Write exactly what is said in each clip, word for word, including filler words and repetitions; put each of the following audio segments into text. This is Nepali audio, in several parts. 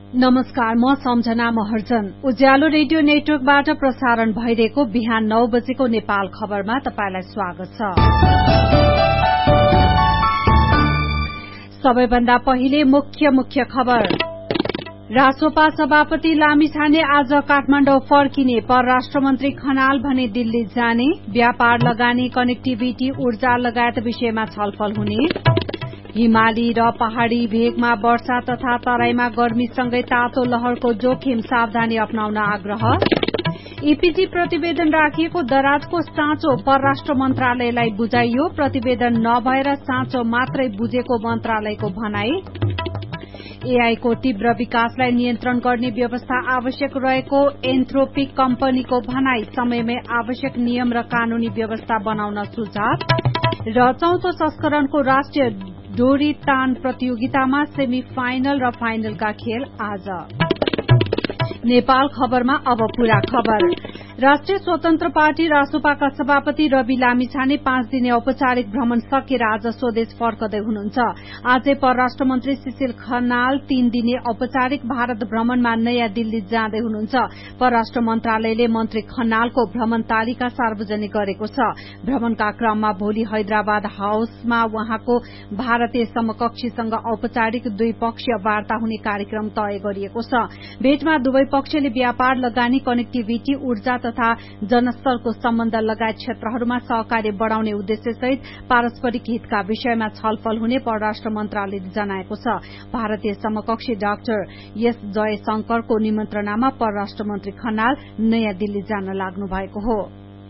नमस्कार, म सम्झना महर्जन। उज्यालो रेडियो नेटवर्कबाट प्रसारण भइरहेको बिहान नौ बजेको नेपाल खबरमा तपाईलाई स्वागत छ। सबैभन्दा पहिले मुख्य मुख्य खबर। रासोपा सभापति लामिछाने आज काठमाडौँ फर्किने, परराष्ट्र मन्त्री खनाल भने दिल्ली जाने, व्यापार लगानी, कनेक्टिभिटी, ऊर्जा लगायत विषयमा छलफल हुने, हिमाली र पहाड़ी भेगमा वर्षा तथा तराईमा गर्मीसँगै तातो लहरको जोखिम, सावधानी अपनाउन आग्रह, ईपीजी प्रतिवेदन राखिएको दराजको साँचो परराष्ट्र मन्त्रालयलाई बुझाइयो, प्रतिवेदन नभएर साँचो मात्रै बुझेको मन्त्रालयको भनाई, एआई को तीव्र विकासलाई नियन्त्रण गर्ने व्यवस्था आवश्यक रहेको एन्थ्रोपिक कम्पनीको भनाई, समयमै आवश्यक नियम र कानूनी व्यवस्था बनाउन सुझाव र चौथो संस्करणको राष्ट्रिय डोरी तान प्रतियोगितामा सेमी फाइनल र फाइनलका खेल आज। नेपाल खबरमा अब पूरा खबर। राष्ट्रिय स्वतन्त्र पार्टी रासोपाका सभापति रवि लामिछाने पाँच दिने औपचारिक भ्रमण सकेर आज स्वदेश फर्कदै हुनुहुन्छ। आजै परराष्ट्र मन्त्री सुशील खनाल तीन दिने औपचारिक भारत भ्रमणमा नयाँ दिल्ली जाँदै हुनुहुन्छ। परराष्ट्र मन्त्रालयले मन्त्री खनालको भ्रमण तालिका सार्वजनिक गरेको छ। भ्रमणका क्रममा भोलि हैदराबाद हाउसमा उहाँको भारतीय समकक्षीसँग औपचारिक द्विपक्षीय वार्ता हुने कार्यक्रम तय गरिएको छ। भेटमा दुवै पक्षले व्यापार लगानी, कनेक्टिभिटी, ऊर्जा तथा जनस्तरको सम्बन्ध लगायत क्षेत्रहरूमा सहकार्य बढ़ाउने उद्देश्यसहित पारस्परिक हितका विषयमा छलफल हुने परराष्ट्र मन्त्रालयले जनाएको छ। भारतीय समकक्षी डाक्टर एस जयशंकरको निमन्त्रणामा परराष्ट्र मन्त्री खनाल नयाँ दिल्ली जान लाग्नु भएको हो।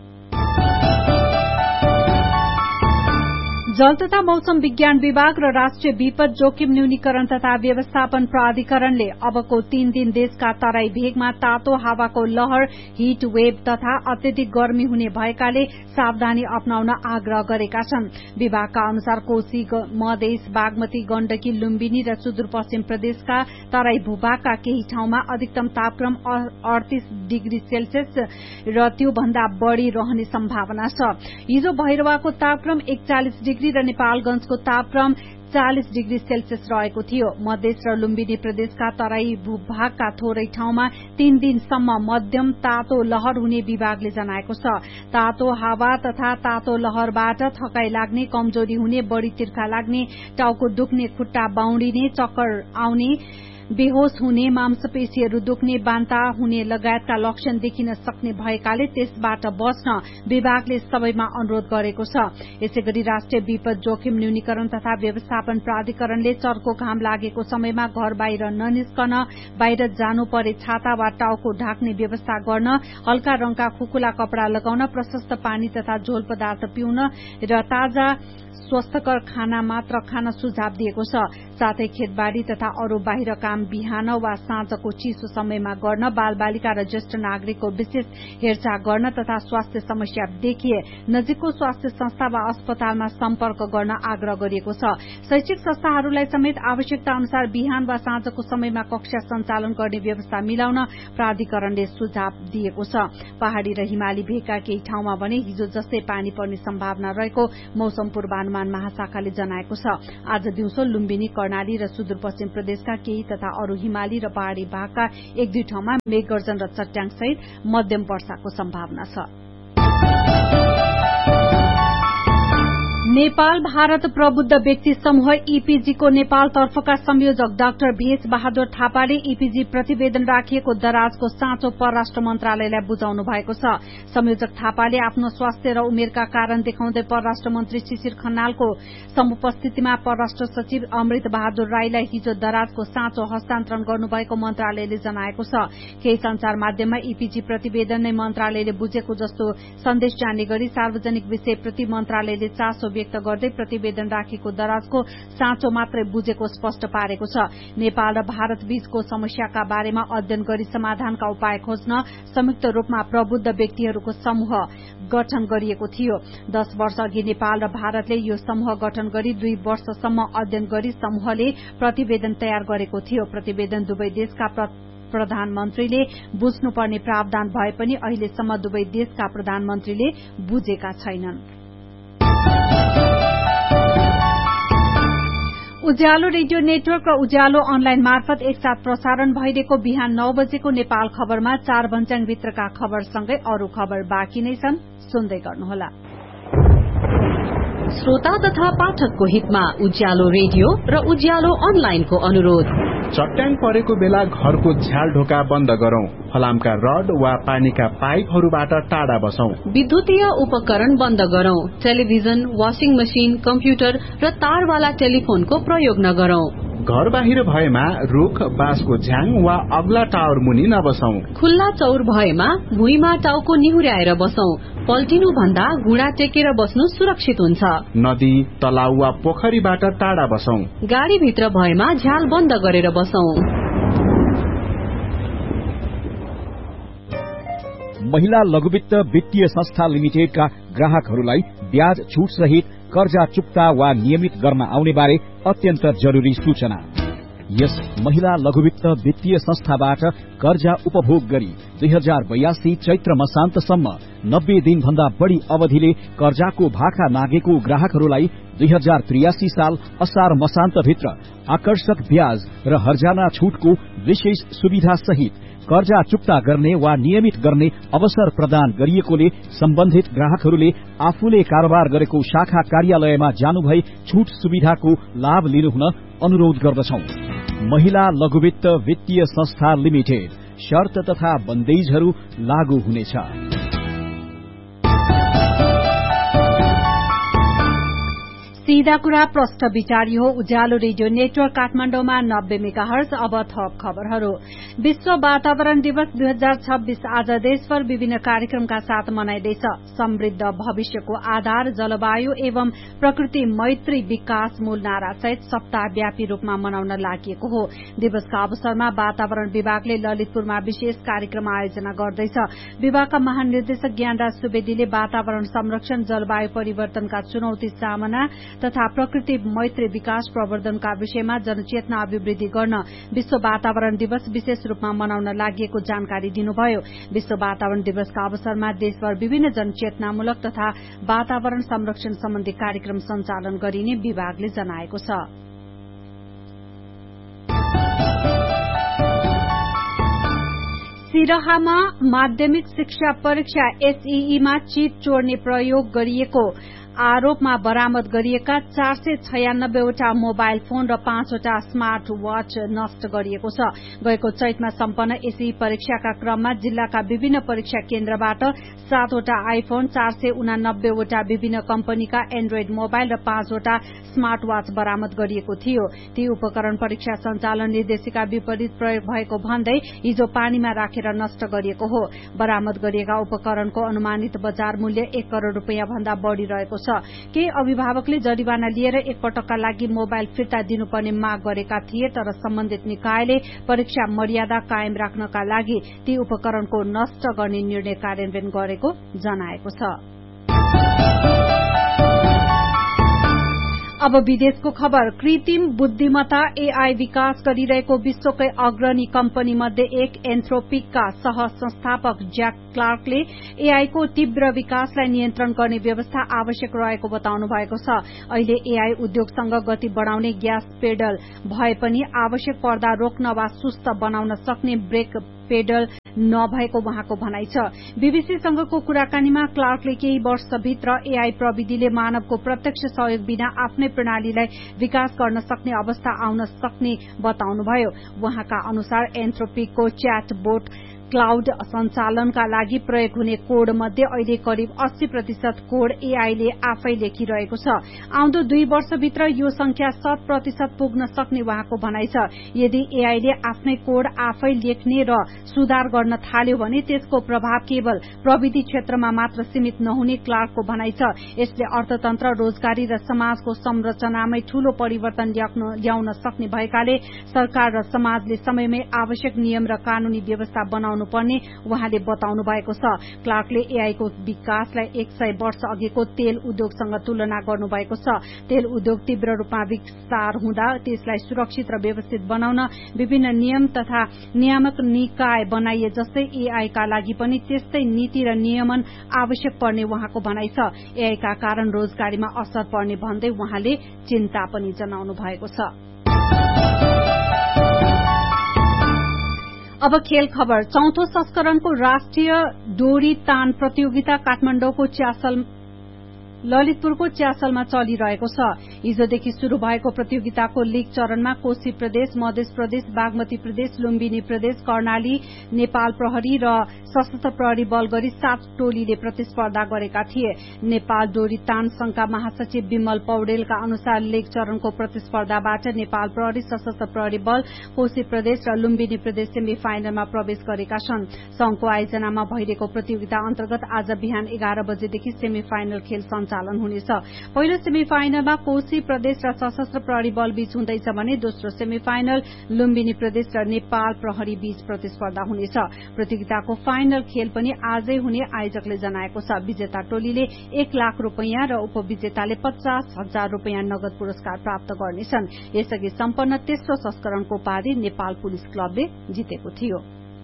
जल तथा मौसम विज्ञान विभाग र राष्ट्रिय विपद जोखिम न्यूनीकरण तथा व्यवस्थापन प्राधिकरणले अबको तीन दिन देशका तराई भेगमा तातो हावाको लहर, हिट वेभ तथा अत्यधिक गर्मी हुने भएकाले सावधानी अपनाउन आग्रह गरेका छन्। विभागका अनुसार कोशी, मधेस, बागमती, गण्डकी, लुम्बिनी र सुदूरपश्चिम प्रदेशका तराई भूभागका केही ठाउँमा अधिकतम तापक्रम अडतीस डिग्री सेल्सियस र त्योभन्दा बढ़ी रहने सम्भावना छ। हिजो भैरवाको तापक्रम एकचालिस डिग्री र नेपालगंजको तापक्रम चालिस डिग्री सेल्सियस रहेको थियो। मधेस र लुम्बिनी प्रदेशका तराई भूभागका थोरै ठाउँमा तीन दिनसम्म मध्यम तातो लहर हुने विभागले जनाएको छ। तातो हावा तथा तातो लहरबाट थकाई लाग्ने, कमजोरी हुने, बढ़ी तिर्खा लाग्ने, टाउको दुख्ने, खुट्टा बाउडिने, चक्कर आउने, बेहोश हुने, मांसपेशीहरू दुख्ने, बान्ता हुने लगायतका लक्षण देखिन सक्ने भएकाले त्यसबाट बच्न विभागले सबैमा अनुरोध गरेको छ। यसैगरी राष्ट्रिय विपद जोखिम न्यूनीकरण तथा व्यवस्थापन प्राधिकरणले चर्को घाम लागेको समयमा घर बाहिर ननिस्कन, बाहिर जानु परे छाता वा टाउको ढाक्ने व्यवस्था गर्न, हल्का रंगका खुकुला कपड़ा लगाउन, प्रशस्त पानी तथा झोल पदार्थ पिउन र ताजा स्वस्थकर खाना मात्र खान सुझाव दिएको छ। साथै खेतबारी तथा अरू बाहिर काम बिहान वा साँझको चिसो समयमा गर्न, बालबालिका र ज्येष्ठ नागरिकको विशेष हेरचाह गर्न तथा स्वास्थ्य समस्या देखिए नजिकको स्वास्थ्य संस्था वा अस्पतालमा सम्पर्क गर्न आग्रह गरिएको छ। शैक्षिक संस्थाहरूलाई समेत आवश्यकता अनुसार बिहान वा साँझको समयमा कक्षा सञ्चालन गर्ने व्यवस्था मिलाउन प्राधिकरणले सुझाव दिएको छ। पहाड़ी र हिमाली भेगका केही ठाउँमा भने हिजो जस्तै पानी पर्ने सम्भावना रहेको मौसम पूर्वानुमान महाशाखाले जनाएको छ। आज दिउँसो लुम्बिनी, कर्णाली र सुदूरपश्चिम प्रदेशका केही तथा अरू हिमाली र पहाड़ी भागका एक दुई ठाउँमा मेघगर्जन र चट्याङ सहित मध्यम वर्षाको सम्भावना छ। नेपाल भारत प्रबुद्ध व्यक्ति समूह ईपीजी को नेपाल तर्फका संयोजक डाक्टर भेष बहादुर थापाले ईपीजी प्रतिवेदन राखिएको दराजको साँचो परराष्ट्र मन्त्रालयलाई बुझाउनु भएको छ। संयोजक थापाले आफ्नो स्वास्थ्य र उमेरका कारण देखाउँदै परराष्ट्र मन्त्री शिशिर खनालको समुपस्थितिमा परराष्ट्र सचिव अमृत बहादुर राईलाई हिजो दराजको साँचो हस्तान्तरण गर्नुभएको मन्त्रालयले जनाएको छ। केही संचार माध्यममा ईपीजी प्रतिवेदन नै मन्त्रालयले बुझेको जस्तो सन्देश जाने गरी सार्वजनिक विषयप्रति मन्त्रालयले चासो व्यक्त गर्दै प्रतिवेदन राखेको दराजको साँचो मात्रै बुझेको स्पष्ट पारेको छ। नेपाल र भारत बीचको समस्याका बारेमा अध्ययन गरी समाधानका उपाय खोज्न संयुक्त रूपमा प्रबुद्ध व्यक्तिहरूको समूह गठन गरिएको थियो। दश वर्ष अघि नेपाल र भारतले यो समूह गठन गरी दुई वर्षसम्म अध्ययन गरी समूहले प्रतिवेदन तयार गरेको थियो। प्रतिवेदन दुवै देशका प्रधानमन्त्रीले बुझ्नुपर्ने प्रावधान भए पनि अहिलेसम्म दुवै देशका प्रधानमन्त्रीले बुझेका छैनन्। उज्यालो रेडियो नेटवर्क र उज्यालो अनलाइन मार्फत एकसाथ प्रसारण भइरहेको बिहान नौ बजेको नेपाल खबरमा चार भञ्ज्याङ भित्रका खबरसँगै अरू खबर बाँकी नै छन्, सुन्दै गर्नुहोला। श्रोता तथा पाठकको हितमा उज्यालो रेडियो र उज्यालो अनलाइनको अनुरोध। चट्याङ परेको बेला घरको झ्याल ढोका बन्द गरौं। फलामका रड वा पानीका पाइपहरूबाट टाढा बसौं। विद्युतीय उपकरण बन्द गरौं। टेलिभिजन, वाशिङ मशिन, कम्प्युटर र तारवाला टेलिफोनको प्रयोग नगरौं। घर बाहिर भएमा रुख, बाँसको झ्याङ वा अग्ला टावर मुनि नबसौं। खुल्ला चौर भएमा भुइँमा टाउको निहुर्याएर बसौं। पल्टिनु भन्दा घुँडा टेकेर बस्नु सुरक्षित हुन्छ। नदी, तलाउ वा पोखरीबाट टाढा बसौं। गाडी भित्र भएमा झ्याल बन्द गरेर बसौं। महिला लघुवित्त वित्तीय संस्था लिमिटेडका ग्राहकहरूलाई ब्याज छुट सहित कर्जा चुक्ता वा नियमित गर्न आउने बारे अत्यन्त जरुरी सूचना। यस महिला लघुवित्त वित्तीय संस्थाबाट कर्जा उपभोग गरी दुई हजार बयासी चैत्र मसान्तसम्म नब्बे दिन भन्दा बढ़ी अवधिले कर्जाको भाका नागेको ग्राहकहरूलाई दुई हजार त्रियासी साल असार मसान्तभित्र आकर्षक ब्याज र हर्जाना छुटको विशेष सुविधा सहित कर्जा चुक्ता गर्ने वा नियमित गर्ने अवसर प्रदान गरिएकोले सम्बन्धित ग्राहकहरूले आफूले कारोबार गरेको शाखा कार्यालयमा जानुभई छुट सुविधाको लाभ लिनुहुन अनुरोध गर्दछौं। महिला लघुवित्त वित्तीय संस्था लिमिटेड। शर्त तथा बन्देजहरू लागू हुनेछ। सीधा कुरा प्रश्न विचार हो। उज्यालो रेडियो नेटवर्क काठमाडौँमा नब्बे मेगाहर्ज। अब थप खबरहरू। विश्व वातावरण दिवस दुई हजार छब्बीस आज देशभर विभिन्न कार्यक्रमका साथ मनाइँदैछ। समृद्ध भविष्यको आधार जलवायु एवं प्रकृति मैत्री विकास मूल नारा सहित सप्ताहव्यापी रूपमा मनाउन लागि हो। दिवसका अवसरमा वातावरण विभागले ललितपुरमा विशेष कार्यक्रम आयोजना गर्दैछ। विभागका महानिर्देशक ज्ञानराज सुवेदीले वातावरण संरक्षण, जलवायु परिवर्तनका चुनौती सामना तथा प्रकृति मैत्री विकास प्रवर्धनका विषयमा जनचेतना अभिवृद्धि गर्न विश्व वातावरण दिवस विशेष रूपमा मनाउन लागि जानकारी दिनुभयो। विश्व वातावरण दिवसका अवसरमा देशभर विभिन्न जनचेतनामूलक तथा वातावरण संरक्षण सम्बन्धी कार्यक्रम सञ्चालन गरिने विभागले जनाएको छ। सिरहामा माध्यमिक शिक्षा परीक्षा एसईईमा चिट चोर्ने प्रयोग गरिएको आरोपमा बरामद गरिएका चार सय छयानब्बेवटा मोबाइल फोन र पाँचवटा स्मार्ट वाच नष्ट गरिएको छ। गएको चैतमा सम्पन्न एसई परीक्षाका क्रममा जिल्लाका विभिन्न परीक्षा केन्द्रबाट सातवटा आइफोन, चार सय उनानब्बेवटा विभिन्न कम्पनीका एन्ड्रोइड मोबाइल र पाँचवटा स्मार्ट वाच बरामद गरिएको थियो। ती उपकरण परीक्षा सञ्चालन निर्देशिका विपरीत प्रयोग भएको भन्दै हिजो पानीमा राखेर नष्ट गरिएको हो। बरामद गरिएका उपकरणको अनुमानित बजार मूल्य एक करोड़ रूपियाँ भन्दा बढ़ी रहेको छ। केही अभिभावकले जरिवाना लिएर एकपटकका लागि मोबाइल फिर्ता दिनुपर्ने माग गरेका थिए, तर सम्बन्धित निकायले परीक्षा मर्यादा कायम राख्नका लागि ती उपकरणको नष्ट गर्ने निर्णय कार्यान्वयन गरेको जनाएको छ। अब विदेशको खबर। कृत्रिम बुद्धिमत्ता एआई विकास गरिरहेको विश्वकै अग्रणी कम्पनी मध्ये एक एन्थ्रोपिकका सह संस्थापक ज्याक क्लार्कले एआईको तीव्र विकासलाई नियन्त्रण गर्ने व्यवस्था आवश्यक रहेको बताउनु भएको छ। अहिले एआई उद्योगसँग गति बढ़ाउने ग्यास पेडल भए पनि आवश्यक पर्दा रोक्न वा सुस्त बनाउन सक्ने ब्रेक पेडल नभएको उहाँको भनाइ छ। बीबीसीसँगको कुराकानीमा क्लार्कले केही वर्षभित्र एआई प्रविधिले मानवको प्रत्यक्ष सहयोग बिना आफ्नै प्रणालीलाई विकास गर्न सक्ने अवस्था आउन सक्ने बताउनुभयो। उहाँका अनुसार एन्थ्रोपिकको च्याटबोट क्लाउड सञ्चालनका लागि प्रयोग हुने कोड मध्ये अहिले करिब अस्सी प्रतिशत कोड एआईले आफै लेखिरहेको छ। आउँदो दुई वर्षभित्र यो संख्या शत प्रतिशत पुग्न सक्ने उहाँको भनाइ छ। यदि एआईले आफ्नै कोड आफै लेख्ने र सुधार गर्न थाल्यो भने त्यसको प्रभाव केवल प्रविधि क्षेत्रमा मात्र सीमित नहुने क्लार्कको भनाइ छ। यसले अर्थतन्त्र, रोजगारी र समाजको संरचनामै ठूलो परिवर्तन ल्याउन सक्ने भएकाले सरकार र समाजले समयमै आवश्यक नियम र कानूनी व्यवस्था बनाउनु बचाउनु पर्ने उहाँले बताउनु भएको छ। क्लार्कले एआई को विकासलाई एक सय वर्ष अघिको तेल उद्योगसँग तुलना गर्नुभएको छ। तेल उद्योग तीव्र रूपमा विस्तार हुँदा त्यसलाई सुरक्षित र व्यवस्थित बनाउन विभिन्न नियम तथा नियामक निकाय बनाइए जस्तै एआई का लागि पनि त्यस्तै नीति र नियमन आवश्यक पर्ने उहाँको भनाइ छ। एआई का कारण रोजगारीमा असर पर्ने भन्दै उहाँले चिन्ता पनि जनाउनु भएको छ। अब खेल खबर। चौथो संस्करणको राष्ट्रिय डोरी तान प्रतियोगिता काठमाडौँको च्यासल ललितपुरको च्यासलमा चलिरहेको छ। हिजोदेखि शुरू भएको प्रतियोगिताको लीग चरणमा कोशी प्रदेश, मध्य प्रदेश, बागमती प्रदेश, लुम्बिनी प्रदेश, कर्णाली, नेपाल प्रहरी र सशस्त्र प्रहरी बल गरी सात टोलीले प्रतिस्पर्धा गरेका थिए। नेपाल डोरी तान संघका महासचिव विमल पौडेलका अनुसार लीग चरणको प्रतिस्पर्धाबाट नेपाल प्रहरी, सशस्त्र प्रहरी बल, कोशी प्रदेश र लुम्बिनी प्रदेश सेमी फाइनलमा प्रवेश गरेका छन्। संघको आयोजनामा भइरहेको प्रतियोगिता अन्तर्गत आज बिहान एघार बजेदेखि सेमी फाइनल खेल सञ्चालन हुनेछ। पहिलो सेमी फाइनलमा कोशी प्रदेश र सशस्त्र प्रहरी बल बीच हुँदैछ भने दोस्रो सेमी फाइनल लुम्बिनी प्रदेश र नेपाल प्रहरी बीच प्रतिस्पर्धा हुनेछ। प्रतियोगिताको फाइनल खेल पनि आजै हुने आयोजकले जनाएको छ। विजेता टोलीले एक लाख रूपियाँ र उपविजेताले पचास हजार रूपियाँ नगद पुरस्कार प्राप्त गर्नेछन्। यसअघि सम्पन्न तेस्रो संस्करणको उपाधि नेपाल पुलिस क्लबले जितेको थियो।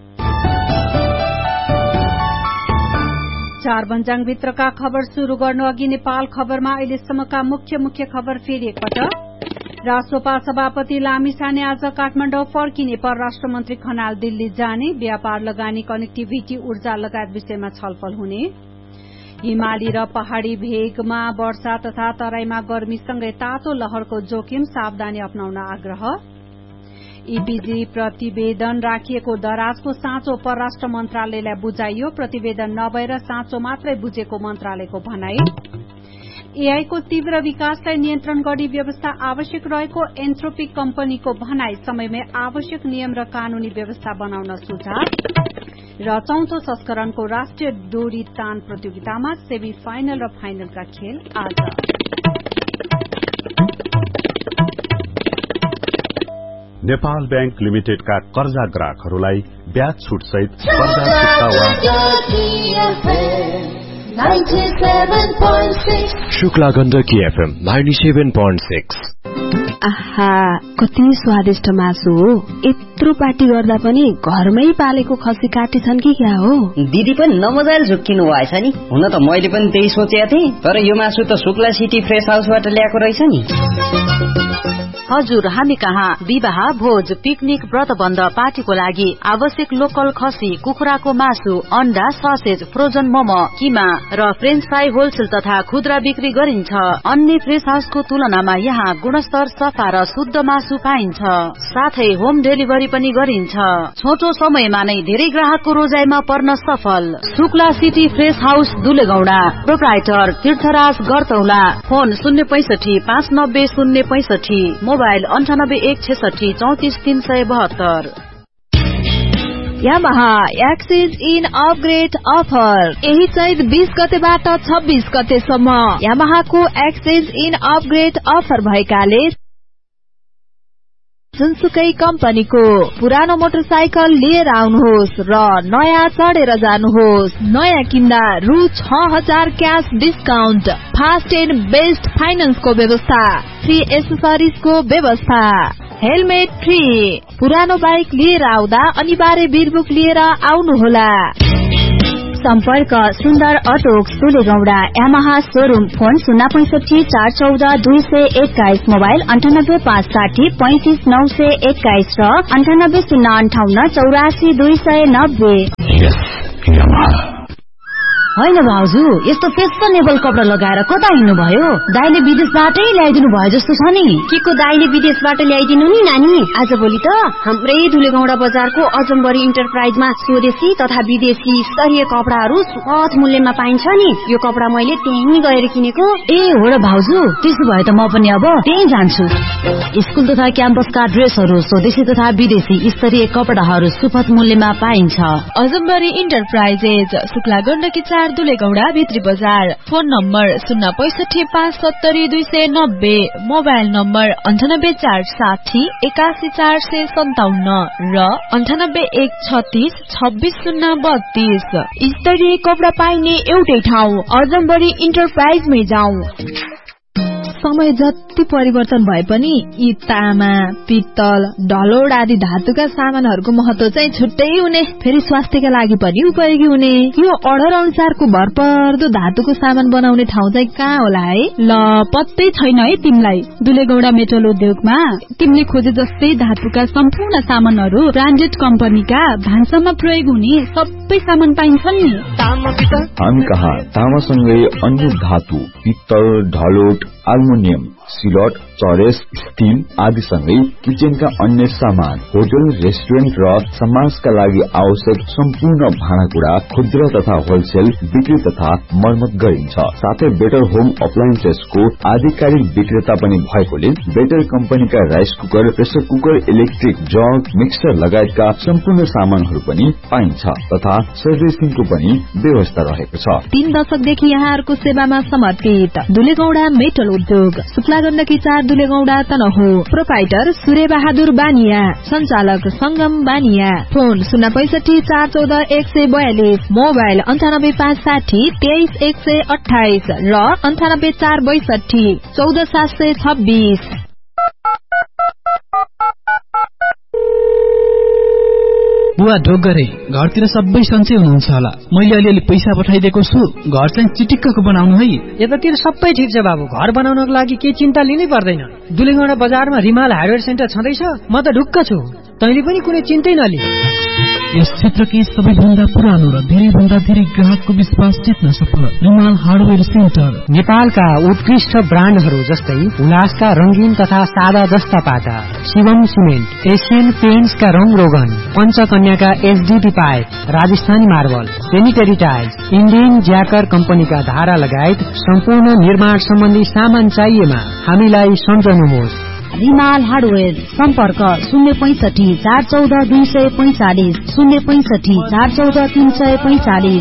चार भन्ज्याङभित्रका खबर शुरू गर्नु अघि नेपाल खबरमा अहिलेसम्मका मुख्य मुख्य खबर फेरि एकपटक। राष्ट्रपा सभापति लामिछाने आज काठमाडौँ फर्किने, परराष्ट्र मन्त्री खनाल दिल्ली जाने, व्यापार लगानी, कनेक्टिभिटी, ऊर्जा लगायत विषयमा छलफल हुने। हिमाली र पहाड़ी भेगमा वर्षा तथा तराईमा गर्मीसँगै तातो लहरको जोखिम, सावधानी अपनाउन आग्रह। ईपीजी प्रतिवेदन राखिएको दराजको साँचो परराष्ट्र मन्त्रालयलाई बुझाइयो, प्रतिवेदन नभएर साँचो मात्रै बुझेको मन्त्रालयको भनाई। एआई को तीव्र विकासलाई नियन्त्रण गर्ने व्यवस्था आवश्यक रहेको एन्थ्रोपिक कम्पनीको भनाई, समयमै आवश्यक नियम र कानूनी व्यवस्था बनाउन सुझाव। र चौथो संस्करणको राष्ट्रिय डोरी तान प्रतियोगितामा सेमी फाइनल र फाइनलका खेल आज। नेपाल बैंक लिमिटेडका कर्जा ग्राहकहरूलाई ब्याज छुट सहित कर्जा चुक्ता वा Shukla Gandaki FM ninety-seven point six। आहा, कति स्वादिष्ट मासु हो। यत्रो पार्टी गर्दा पनि घरमै पालेको खसी काटी छन् कि क्या हो? दिदी पनि नमजाले झुक्किनु भएछ नि। हुन त मैले पनि त्यही सोचेको थिएँ, तर यो मासु त शुक्ला सिटी फ्रेश हाउसबाट ल्याएको रहेछ नि। हजुर, हामी कहाँ विवाह, भोज, पिकनिक, व्रतबन्ध, पार्टीको लागि आवश्यक लोकल खसी, कुखुराको मासु, अण्डा, ससेज, फ्रोजन मोमो, किमा र फ्रेन्च फ्राई होलसेल तथा खुद्रा बिक्री गरिन्छ। अन्य फ्रेश हाउसको तुलनामा यहाँ गुणस्तर, सफा र शुद्ध मासु पाइन्छ। साथै होम डेलिभरी पनि गरिन्छ। छोटो समयमा नै धेरै ग्राहकको रोजाइमा पर्न सफल। Shukla city fresh house, दुलेगौडा। Proprietor तीर्थराज गरतौला। फोन शून्य पैसठी पाँच नब्बे शून्य पैसठी, मोबाइल अन्ठानब्बे एक छेसठी चौतिस तीन सय बहत्तर। Yamaha exchange in upgrade offer यही चैत बीस गतेबाट छब्बीस गतेसम्म यामाहाको एक्सचेन्ज इन अपग्रेड अफर भएकाले जुनसुकै कम्पनीको पुरानो मोटरसाइकल लिएर आउनुहोस् र नयाँ चढेर जानुहोस्। नयाँ किन्दा रु छ हजार cash discount, fast and best फाइनान्सको व्यवस्था, फ्री एसेसरिजको व्यवस्था, हेलमेट फ्री। पुरानो बाइक लिएर आउँदा अनिवार्य बिलबुक लिएर आउनुहोला। सम्पर्क सुन्दर अटोक्स दुलेगौडा यामाहा शोरूम। फोन शून्य पैसठी चार चौध दुई सय एक्काइस, मोबाइल अन्ठानब्बे पाँच साठी पैंतिस नौ सय एक्काइस र अन्ठानब्बे शून्य अन्ठाउन्न चौरासी दुई सय नब्बे। होइन भाउजू, यस्तो फेसनेबल कपडा लगाएर कता हिँड्नुभयो? दाइले विदेशबाटै ल्याइदिनु भयो जस्तो छ नि। के को दाइले विदेशबाट ल्याइदिनु नि नानी? आजभोलि त हाम्रै दुलेगौडा बजारको अजम्बरी इन्टरप्राइजमा स्वदेशी तथा विदेशी स्तरीय कपडाहरू सुपथ मूल्यमा पाइन्छ नि। यो कपडा मैले त्यहीँ गएर किनेको। ए हो र भाउजू, त्यसो भए त म पनि अब त्यही जान्छु। स्कुल तथा क्याम्पसका ड्रेसहरू स्वदेशी तथा विदेशी स्तरीय कपडाहरू सुपथ मूल्यमा पाइन्छ। अजम्बरी इन्टरप्राइजेज, शुक्ला गण्डकी चार चार दुलेगौडा भित्री बजार। फोन नम्बर शून्य पैसठी पाँच सत्तरी दुई सय नब्बे। मोबाइल नम्बर अन्ठानब्बे चार साठी एकासी चार सय सन्ताउन्न र अन्ठानब्बे एक छत्तीस छब्बीस शून्य बत्तीस। स्तरीय कपडा पाइने एउटै ठाउँ अजम्बरी इन्टरप्राइजमै जाउँ। समय जति परिवर्तन भए पनि यी तामा पित्तल ढलोड आदि धातुका सामानहरूको महत्व चाहिँ छुट्टै हुने, फेरि स्वास्थ्यका लागि पनि उपयोगी हुने। यो अर्डर अनुसारको भरपर्दो धातुको सामान बनाउने ठाउँ चाहिँ कहाँ होला है? ल पत्तै छैन है तिमीलाई। दुलेगौडा मेटल उद्योगमा तिमीले खोजे जस्तै धातुका सम्पूर्ण सामानहरू ब्रान्डेड कम्पनीका भान्सामा प्रयोग हुने सबै सामान पाइन्छन् नि। हामी कहाँ तामासँगै अन्य धातु पित्तल ढलोट एल्युमिनियम सिलट चरेस स्टील आदिसँगै किचनका अन्य सामान होटल रेस्टुरेन्ट र समाजका लागि आवश्यक सम्पूर्ण भाँडाकुँडा खुद्रा तथा होलसेल बिक्री तथा मर्मत गरिन्छ। साथै बेटर होम अप्लायन्सेसको आधिकारिक विक्रेता पनि भएकोले बेटर कम्पनीका rice cooker pressure cooker electric jug mixer लगायतका सम्पूर्ण सामानहरू पनि पाइन्छ तथा सर्भिसिङको पनि व्यवस्था रहेको छ। तीन दशकदेखि यहाँहरूको सेवामा समर्पित दुलेगौडा मेटल उद्योग शुक्ला गण्डकी चार दुलेगौडा तनहु। प्रोपाइटर सूर्य बहादुर बानिया, संचालक संगम बानिया। फोन शून्य पैसठी चार चौध एक सय बयालिस। मोबाइल अन्ठानब्बे पाँच साठी तेइस एक सय अठाइस र अन्ठानब्बे चार बैसठी चौध सात सय छब्बीस। बुवा ढोक गरे, घरतिर सबै सन्चै हुनुहुन्छ होला। मैले अलिअलि पैसा पठाइदिएको छु, घर चाहिँ चिटिक्कको बनाउनु है। यतातिर सबै ठिक छ बाबु, घर बनाउनको लागि केही चिन्ता लिनै पर्दैन। दुलेगौडा बजारमा रिमाल हार्डवेयर सेन्टर छँदैछ, म त ढुक्क छु। तैँले पनि कुनै चिन्तै नलि। यस क्षेत्रकै सबैभन्दा पुरानो र धेरै भन्दा धेरै ग्राहकको विश्वास जित्न सफल रिमाल हार्डवेयर सेन्टर। नेपालका उत्कृष्ट ब्रान्डहरू जस्तै हुलासका रंगीन तथा सादा जस्ता पाटा, शिवम सिमेन्ट, एशियन पेन्ट्सका रंग रोगन, पञ्चकन्याका HDP pipe, Rajasthani marble, sanitary tiles, Indian ज्याकर कम्पनीका धारा लगायत सम्पूर्ण निर्माण सम्बन्धी सामान चाहिएमा हामीलाई सम्झनुहोस्। रिमाल हार्डवेयर सम्पर्क शून्य पैंसठी चार चौध दुई सय पैंचालिस शून्य पैंसठी चार चौध तीन सय पैंचालिस।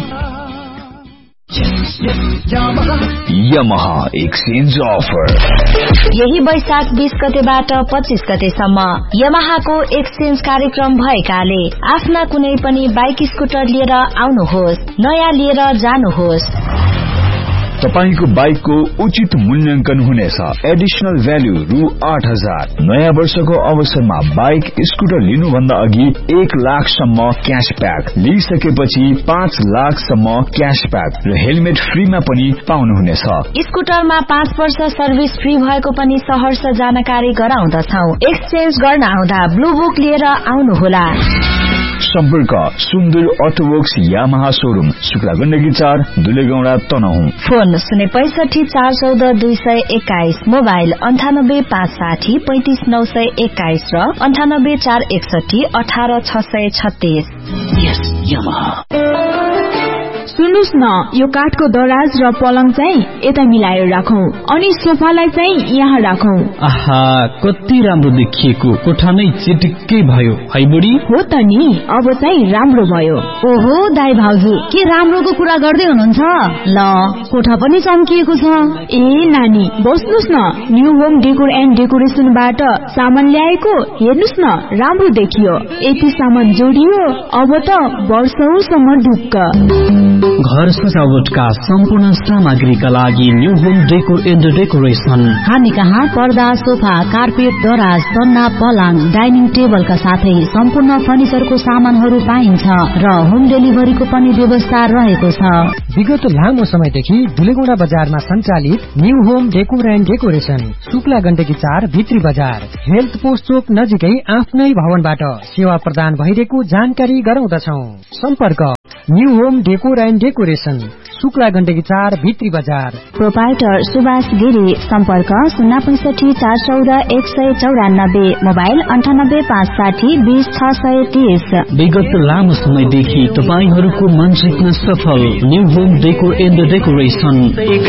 यामाहा एक्सचेन्ज अफर यही वैशाख बीस गतेबाट पच्चीस गतेसम्म यामाहाको एक्सचेन्ज कार्यक्रम भएकाले आफ्ना कुनै पनि बाइक स्कुटर लिएर आउनुहोस्, नयाँ लिएर जानुहोस्। तपाईको बाइकको उचित मूल्याङ्कन हुनेछ। एडिशनल भ्याल्यु रु आठ हजार। नयाँ वर्षको अवसरमा बाइक स्कुटर लिनुभन्दा अघि एक लाखसम्म क्यासब्याक, लिइसकेपछि पाँच लाखसम्म क्यासब्याक र हेलमेट फ्रीमा पनि पाउनुहुनेछ। स्कुटरमा पाँच वर्ष सर्भिस फ्री भएको पनि सहर्ष जानकारी गराउँदछौ। एक्सचेन्ज गर्न आउँदा ब्लू बुक लिएर आउनुहोला। सम्पर्क सुन्दर अटोवर्क्स यामाहा शोरूम शुक्ला गण्डकी चार दुलेगौडा तनहु। फोन शून्य पैंसठी चार चौध दुई सय एक्काइस। मोबाइल अन्ठानब्बे पाँच साठी पैंतिस नौ सय एक्काइस र अन्ठानब्बे चार एकसठी अठार छ सय छत्तीस। सुन्नुस् न, यो काठको दराज र पलङ चाहिँ यता मिलाएर राखौं अनि सोफालाई चाहिँ यहाँ राखौं। आहा, कति राम्रो देखिएको, कोठा नै चिटिक्कै भयो है बुढी। हो त नि, अब चाहिँ राम्रो भयो। ओहो दाइ भाउजू, के राम्रोको कुरा गर्दै हुनुहुन्छ? ल, कोठा पनि चम्किएको छ। ए नानी, बस्नुस् न, न्यू होम डेकोर एन्ड डेकोरेसनबाट सामान ल्याएको, हेर्नुस् न, राम्रो देखियो। यति सामान जोडियो, अब त वर्षौसम्म ढुक्क। घर सजावटका सम्पूर्ण सामग्रीका लागि new home decor and decoration. हामी कहाँ पर्दा, सोफा, कार्पेट, दराज, सन्ना, पलङ, डाइनिङ टेबलका साथै सम्पूर्ण फर्निचरको सामानहरू पाइन्छ र होम डेलिभरीको पनि व्यवस्था रहेको छ। विगत लामो समयदेखि दुलेगौडा बजारमा सञ्चालित new home decor and decoration Shukla Gandaki चार भित्री बजार हेल्थ पोस्ट चोक नजिकै आफ्नै भवनबाट सेवा प्रदान भइरहेको जानकारी गराउँदछौ। सम्पर्क new home decor and decoration Shukla Gandaki चार भित्री बजार। प्रोपाइटर सुभाष गिरी। सम्पर्क शून्य पैंसठी चार चौध एक सय चौरानब्बे। मोबाइल अन्ठानब्बे पाँच साठी बीस छ सय तीस। विगत लामो समयदेखि तपाईहरूको मन जित्न सफल new home decor and decoration.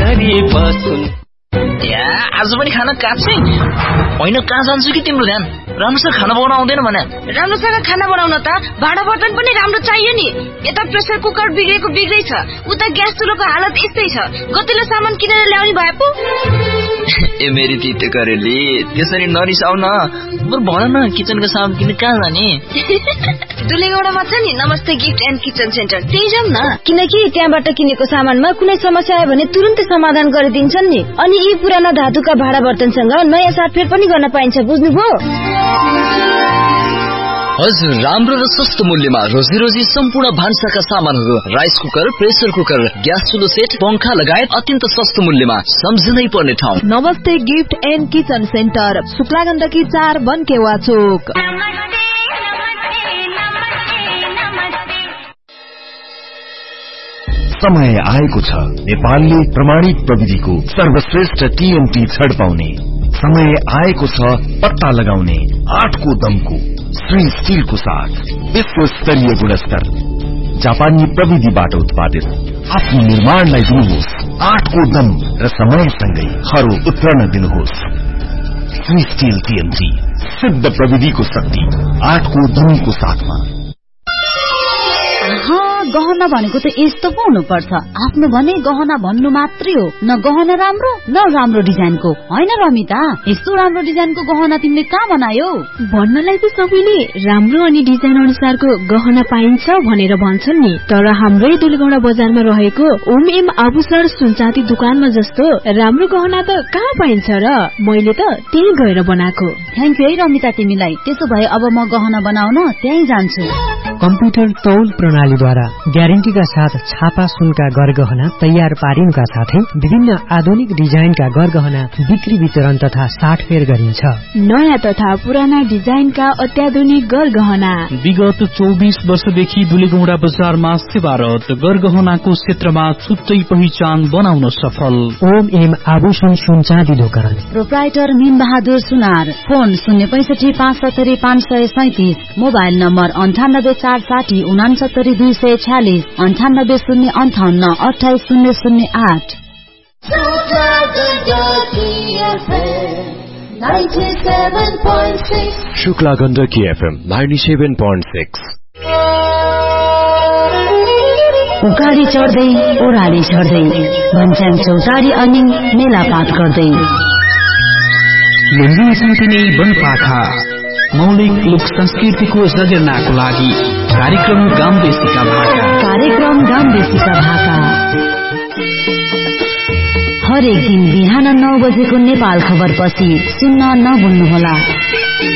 आज पनि खाना काट्छै होइन, कहाँ जान्छु कि तिम्रो ध्यान? राम्रोसँग खाना बनाउन आउँदैन भने? राम्रोसँग खाना बनाउन त भाँडा बर्तन पनि राम्रो चाहियो नि। यता प्रेसर कुकर बिग्रेको बिग्रै छ, उता ग्यास चुलोको हालत यस्तै छ। गतिलो सामान किनेर ल्याउने भए पो। ए मेरी तिते करेली, त्यसरी नरिसाउ न। बरु भन न, किचनको सामान किन्न कहाँ जाने? दुलेगौडामा छ नि नमस्ते गिफ्ट एन्ड किचन सेन्टर, त्यही जाउँ न। किनकि त्यहाँबाट किनेको सामानमा कुनै समस्या आयो भने तुरुन्तै समाधान गरिदिन्छन् नि। अनि यी पुराना धातुका भाँडा बर्तनसँग नयाँ साटफेर पनि गर्न पाइन्छ, बुझ्नुभयो? हजुर, राम्रो र सस्तो मूल्यमा रोजी रोजी सम्पूर्ण भान्साका सामानहरू, rice cooker, pressure cooker, gas चुलो set, पंखा लगायत अत्यन्त सस्तो मूल्यमा सम्झनै पर्ने ठाउँ नमस्ते gift and kitchen centre, Shukla Gandaki चार बनकेवा चोक। समय आएको छ नेपालले प्रमाणित प्रविधिको सर्वश्रेष्ठ टीएमटी छड पाउने। समय आएको छ पत्ता लगाउने आठको दमको श्री स्टिलको साथ विश्व स्तरीय गुणस्तर जापानी प्रविधिबाट उत्पादित आफ्नो निर्माणलाई दिनुहोस् आठको दम र समयसँगै खरो उत्रन दिनुहोस्। श्री स्टिल टीएमटी, सिद्ध प्रविधिको शक्ति आठको दमको साथमा। गहना भनेको त यस्तो पो हुनुपर्छ। आफ्नो भने गहना भन्नु मात्रै हो, न गहना राम्रो न राम्रो डिजाइनको। होइन रमिता, यस्तो राम्रो डिजाइनको गहना तिमीले कहाँ बनायो? भन्नलाई त सबैले राम्रो अनि डिजाइन अनुसारको गहना पाइन्छ भनेर भन्छन् नि, तर हाम्रै दुलेगौडा बजारमा रहेको ओम एम आभूषण सुनचाँदी दुकानमा जस्तो राम्रो गहना त कहाँ पाइन्छ र? मैले त त्यही गएर बनाएको। थ्याङ्क यू है रमिता तिमीलाई। त्यसो भए अब म गहना बनाउन त्यही जान्छु। कम्प्युटर तौल प्रणालीद्वारा ग्यारेन्टीका साथ छापा सुनका गरगहना तयार पारिनुका साथै विभिन्न आधुनिक डिजाइनका गरगहना बिक्री वितरण तथा साटफेर गरिन्छ। नयाँ तथा पुराना डिजाइनका अत्याधुनिक गरगहना विगत चौबिस वर्षदेखि दुलेगौडा बजारमा सेवारत, गरगहनाको क्षेत्रमा छुट्टै पहिचान बनाउन सफल। ओम एम आभूषण सुनचाँदी दोकान, प्रोप्राइटर मीन बहादुर सुनार, फोन शून्य पैसठी पाँच सत्तरी पाँच सय सैतिस, मोबाइल नम्बर अन्ठानब्बे चार साठी उनासत्तरी दुई सय छ्यालिस, अन्ठानब्बे शून्य अन्ठाउन्न अठाइस शून्य शून्य आठ। Shukla Gandaki FM ninety seven point six. उकाली चढ्दै ओह्राली चढ्दै भन्छन् चौतारी अनि मेलापात गर्दै हिन्दी सन्तिनी वनपाखा मौलिक लोक संस्कृतिको सृजनाको लागि कार्यक्रम गाउँदेशीका भाका। कार्यक्रम गाउँदेशीका भाका हरेक दिन बिहान नौ बजेको नेपाल खबर पछि सुन्न नभुल्नुहोला।